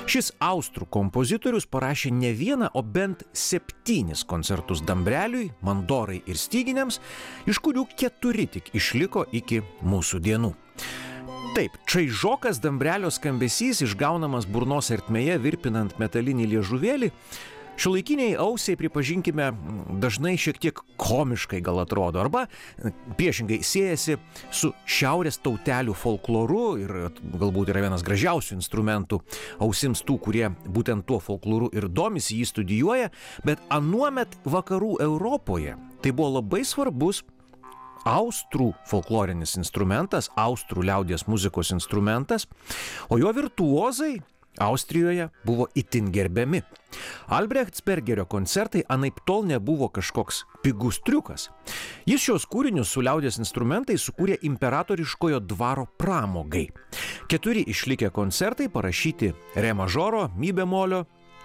Šis austrų kompozitorius parašė ne vieną, o bent 7 koncertus dambreliui, mandorai ir styginiams, iš kurių 4 tik išliko iki mūsų dienų. Taip, čaižokas dambrelio skambesys išgaunamas burnos ertmėje virpinant metalinį liežuvėlį, šiuolaikiniai ausiai, pripažinkime, dažnai šiek tiek komiškai gal atrodo, arba priešingai siejasi su šiaurės tautelių folkloru ir galbūt yra vienas gražiausių instrumentų ausims tų, kurie būtent tuo folkloru ir domisi, jį studijuoja, bet anuomet vakarų Europoje tai buvo labai svarbus austrų folklorinis instrumentas, austrų liaudies muzikos instrumentas, o jo virtuozai Austrijoje buvo itin gerbiami. Albrechtsbergerio koncertai anaiptol nebuvo kažkoks pigus triukas. Jis šios kūrinius su liaudies instrumentais sukūrė imperatoriškojo dvaro pramogai. 4 išlikę koncertai parašyti re mažoro, mi bemolio,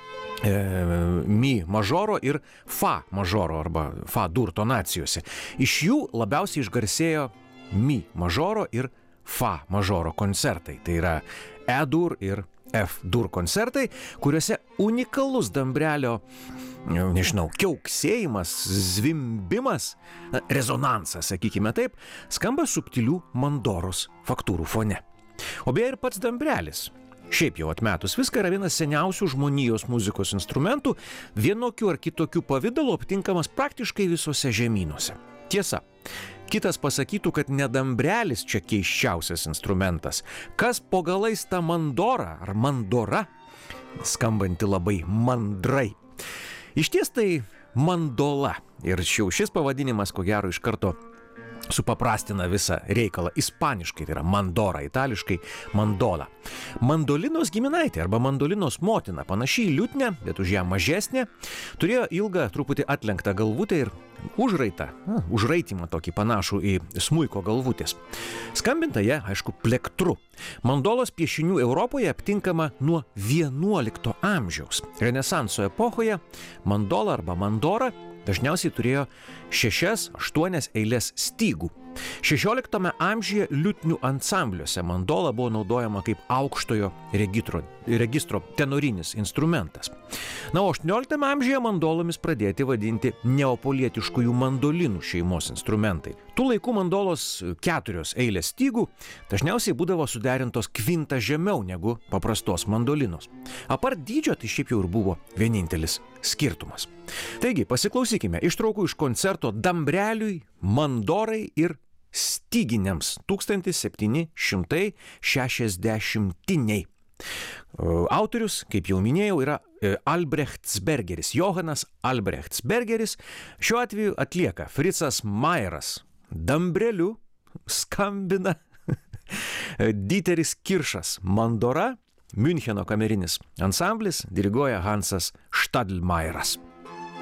mi mažoro ir fa mažoro arba fa dur tonacijose. Iš jų labiausiai išgarsėjo mi mažoro ir fa mažoro koncertai. Tai yra E-dur ir F-dur koncertai, kuriuose unikalus dambrelio, kiauksėjimas, zvimbimas, rezonansas, sakykime taip, skamba subtilių mandoros faktūrų fone. O beje ir pats dambrelis. Šiaip jau atmetus viską yra vienas seniausių žmonijos muzikos instrumentų, vienokių ar kitokių pavydalų aptinkamas praktiškai visose žemynuose. Tiesa, kitas pasakytų, kad ne dambrelis čia keisčiausias instrumentas. Kas po galais ta mandora ar mandora, skambanti labai mandrai. Išties tai mandola. Ir šis pavadinimas, ko gero, iš karto supaprastina visą reikalą. Ispaniškai tai yra mandora, itališkai mandola. Mandolinos giminaitė arba mandolinos motina, panašiai į liutnę, bet už ją mažesnė, turėjo ilgą, truputį atlenktą galvutę ir užraitimą tokį panašų į smuiko galvutės. Skambinta ją, aišku, plektru. Mandolos piešinių Europoje aptinkama nuo 11 amžiaus. Renesanso epochoje mandola arba mandora dažniausiai turėjo 6-8 eilės stygų. 16 amžiuje liutnių ansambliuose mandola buvo naudojama kaip aukštojo registro tenorinis instrumentas. Na, o 18 amžiuje mandolomis pradėti vadinti neapolietiškųjų mandolinų šeimos instrumentai. Tų laikų mandolos 4 eilės stygų dažniausiai būdavo suderintos kvintą žemiau negu paprastos mandolinos. Apart dydžio, tai šiaip jau ir buvo vienintelis skirtumas. Taigi, pasiklausykime ištraukų iš koncerto dambreliui, mandorai ir styginiams 1760-iniai. Autorius, kaip jau minėjau, yra Albrechtsbergeris, Johanas Albrechtsbergeris. Šiuo atveju atlieka Fritzas Maieras. Dambreliu skambina Dieteris Kiršas. Mandora, Miuncheno kamerinis ansamblis, diriguoja Hansas Stadelmaieras.